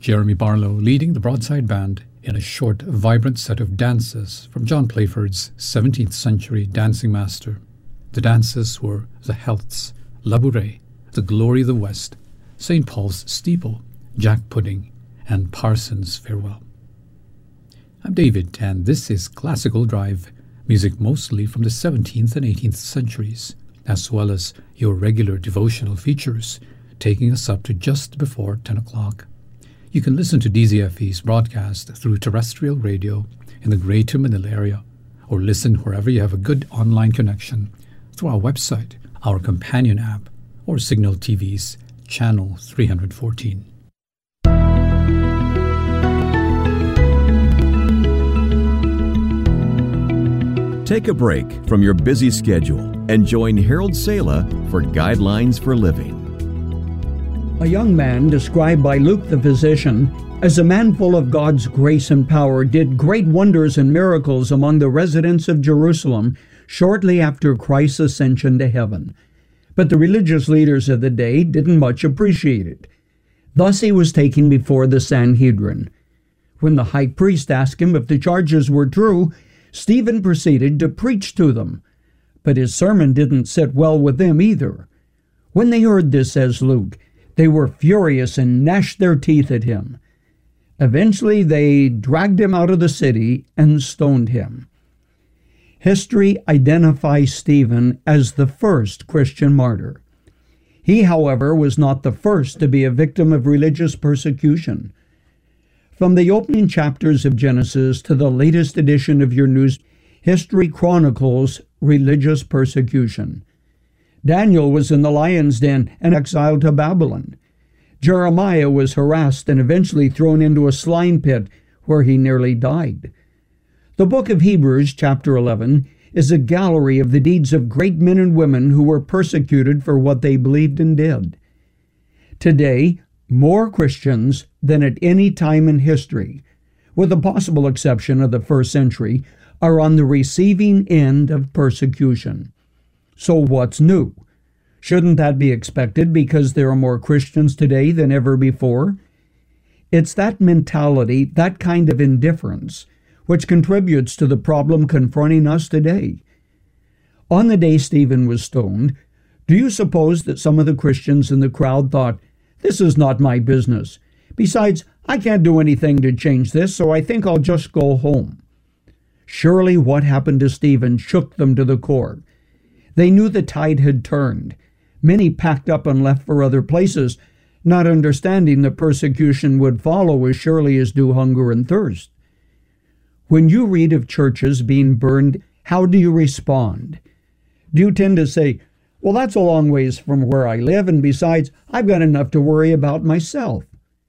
Jeremy Barlow leading the Broadside Band in a short, vibrant set of dances from John Playford's 17th century dancing master. The dances were The Healths, Labouré, The Glory of the West, St. Paul's Steeple, Jack Pudding, and Parson's Farewell. I'm David, and this is Classical Drive, music mostly from the 17th and 18th centuries, as well as your regular devotional features, taking us up to just before 10 o'clock. You can listen to DZFE's broadcast through terrestrial radio in the Greater Manila area, or listen wherever you have a good online connection through our website, our companion app, or Signal TV's Channel 314. Take a break from your busy schedule and join Harold Sala for Guidelines for Living. A young man described by Luke the physician as a man full of God's grace and power did great wonders and miracles among the residents of Jerusalem shortly after Christ's ascension to heaven. But the religious leaders of the day didn't much appreciate it. Thus he was taken before the Sanhedrin. When the high priest asked him if the charges were true, Stephen proceeded to preach to them. But his sermon didn't sit well with them either. When they heard this, says Luke, they were furious and gnashed their teeth at him. Eventually they dragged him out of the city and stoned him. History identifies Stephen as the first Christian martyr. He, however, was not the first to be a victim of religious persecution. From the opening chapters of Genesis to the latest edition of your news, history chronicles religious persecution. Daniel was in the lion's den and exiled to Babylon. Jeremiah was harassed and eventually thrown into a slime pit where he nearly died. The book of Hebrews, chapter 11, is a gallery of the deeds of great men and women who were persecuted for what they believed and did. Today, more Christians than at any time in history, with the possible exception of the first century, are on the receiving end of persecution. So what's new? Shouldn't that be expected because there are more Christians today than ever before? It's that mentality, that kind of indifference, which contributes to the problem confronting us today. On the day Stephen was stoned, do you suppose that some of the Christians in the crowd thought, "This is not my business. Besides, I can't do anything to change this, so I think I'll just go home"? Surely what happened to Stephen shook them to the core. They knew the tide had turned. Many packed up and left for other places, not understanding that persecution would follow as surely as do hunger and thirst. When you read of churches being burned, how do you respond? Do you tend to say, "Well, that's a long ways from where I live, and besides, I've got enough to worry about myself"?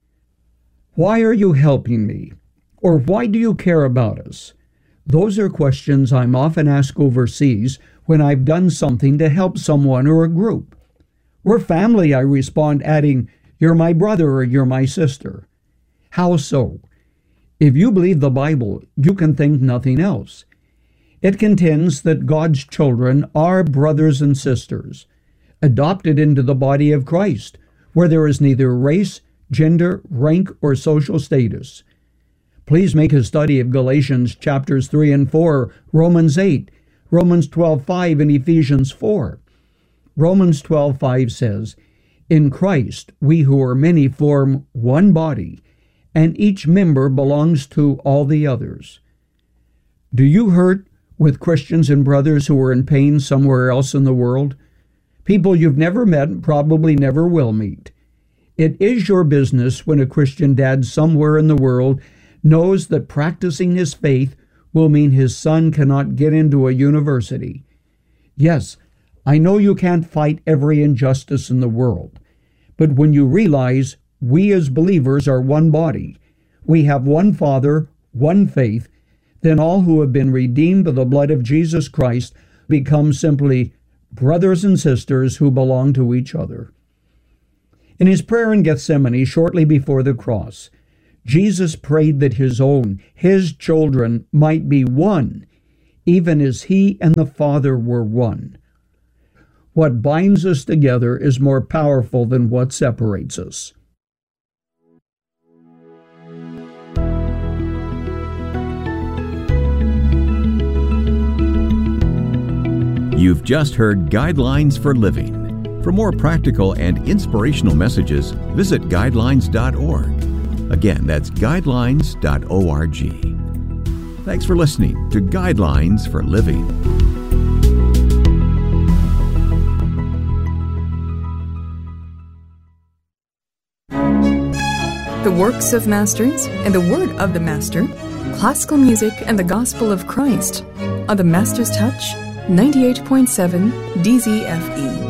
Why are you helping me? Or why do you care about us? Those are questions I'm often asked overseas when I've done something to help someone or a group. "We're family," I respond, adding, "You're my brother or you're my sister." How so? If you believe the Bible, you can think nothing else. It contends that God's children are brothers and sisters, adopted into the body of Christ, where there is neither race, gender, rank, or social status. Please make a study of Galatians chapters 3 and 4, Romans 8, Romans 12:5, and Ephesians 4. Romans 12:5 says, "In Christ we who are many form one body, and each member belongs to all the others." Do you hurt with Christians and brothers who are in pain somewhere else in the world? People you've never met and probably never will meet. It is your business when a Christian dad somewhere in the world knows that practicing his faith will mean his son cannot get into a university. Yes, I know you can't fight every injustice in the world, but when you realize we as believers are one body, we have one Father, one faith, then all who have been redeemed by the blood of Jesus Christ become simply brothers and sisters who belong to each other. In his prayer in Gethsemane shortly before the cross, Jesus prayed that his own, his children, might be one, even as he and the Father were one. What binds us together is more powerful than what separates us. You've just heard Guidelines for Living. For more practical and inspirational messages, visit guidelines.org. Again, that's guidelines.org. Thanks for listening to Guidelines for Living. The works of masters and the word of the master, classical music and the gospel of Christ on the Master's Touch 98.7 DZFE.